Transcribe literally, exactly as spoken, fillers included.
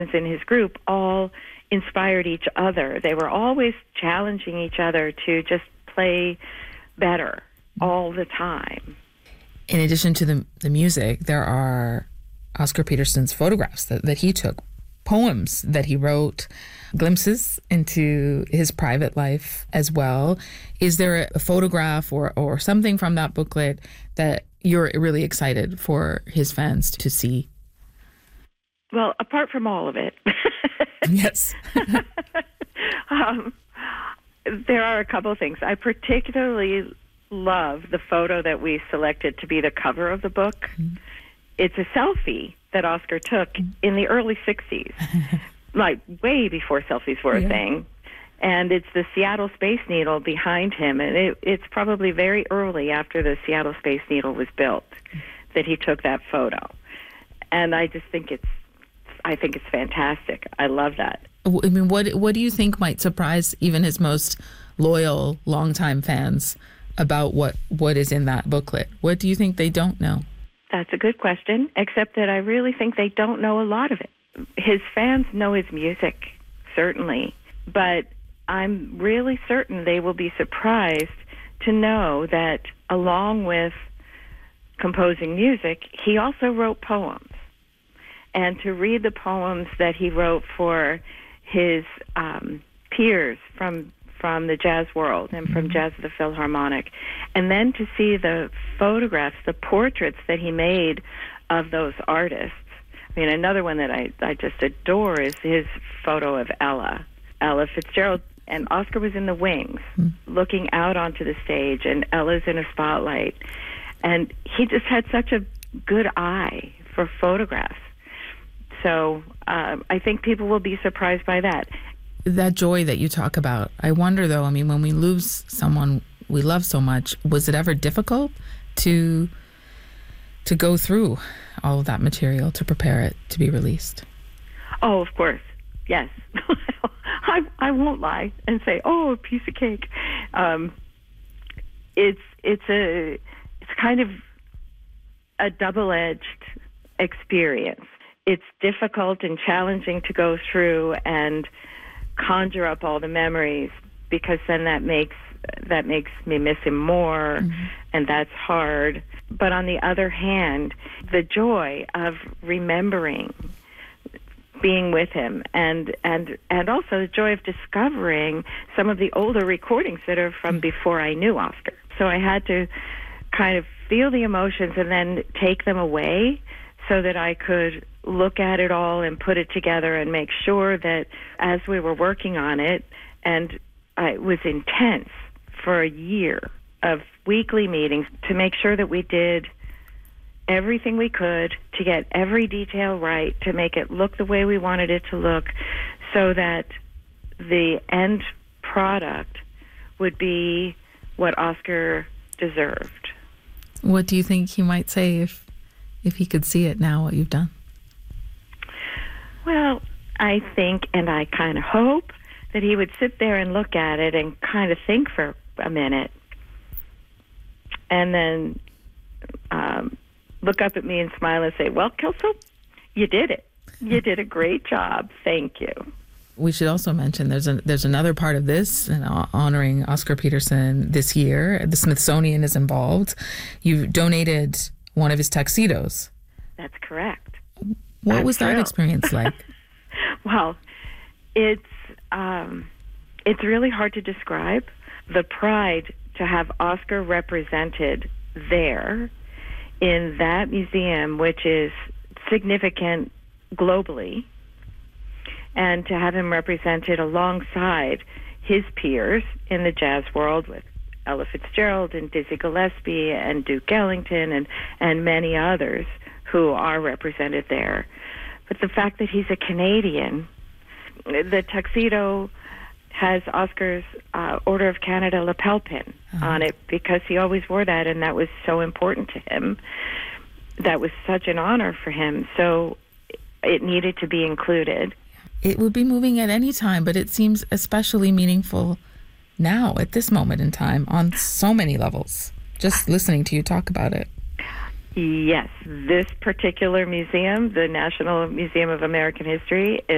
in his group all inspired each other. They were always challenging each other to just play better all the time. In addition to the the music, there are Oscar Peterson's photographs that, that he took, poems that he wrote, glimpses into his private life as well. Is there a photograph or, or something from that booklet that you're really excited for his fans to see? Well, apart from all of it, yes, um, there are a couple of things. I particularly love the photo that we selected to be the cover of the book. Mm-hmm. It's a selfie that Oscar took in the early sixties, like way before selfies were a yeah. thing. And it's the Seattle Space Needle behind him. And it, it's probably very early after the Seattle Space Needle was built that he took that photo. And I just think it's, I think it's fantastic. I love that. I mean, what what do you think might surprise even his most loyal, longtime fans about what, what is in that booklet? What do you think they don't know? That's a good question, except that I really think they don't know a lot of it. His fans know his music, certainly, but I'm really certain they will be surprised to know that along with composing music, he also wrote poems. And to read the poems that he wrote for his um, peers from from the jazz world and from Jazz at the Philharmonic, and then to see the photographs, the portraits that he made of those artists. I mean, another one that I, I just adore is his photo of Ella, Ella Fitzgerald, and Oscar was in the wings, mm. looking out onto the stage, and Ella's in a spotlight. And he just had such a good eye for photographs. So um, I think people will be surprised by that. That joy that you talk about, I wonder though, I mean, when we lose someone we love so much, was it ever difficult to to go through all of that material to prepare it to be released? Oh, of course, yes. I I won't lie and say, oh, a piece of cake. Um, it's it's a it's kind of a double-edged experience. It's difficult and challenging to go through and conjure up all the memories, because then that makes that makes me miss him more, mm-hmm. and that's hard. But on the other hand, the joy of remembering being with him, and and and also the joy of discovering some of the older recordings that are from before I knew Oscar. So I had to kind of feel the emotions and then take them away so that I could look at it all and put it together and make sure that as we were working on it, and uh, it was intense for a year of weekly meetings to make sure that we did everything we could to get every detail right, to make it look the way we wanted it to look, so that the end product would be what Oscar deserved. What do you think he might say if if he could see it now, what you've done? Well, I think, and I kind of hope, that he would sit there and look at it and kind of think for a minute, and then um, look up at me and smile and say, well, Kelso, you did it. You did a great job. Thank you. We should also mention there's a, there's another part of this, and honoring Oscar Peterson this year. The Smithsonian is involved. You donated one of his tuxedos. That's correct. What I'm was thrilled. that experience like? Well, it's um, it's really hard to describe. The pride to have Oscar represented there in that museum, which is significant globally, and to have him represented alongside his peers in the jazz world with Ella Fitzgerald and Dizzy Gillespie and Duke Ellington and, and many others who are represented there. But the fact that he's a Canadian, the tuxedo has Oscar's uh, Order of Canada lapel pin uh-huh. on it, because he always wore that, and that was so important to him. That was such an honor for him, so it needed to be included. It would be moving at any time, but it seems especially meaningful now, at this moment in time, on so many levels, just listening to you talk about it. Yes, this particular museum, the National Museum of American History, is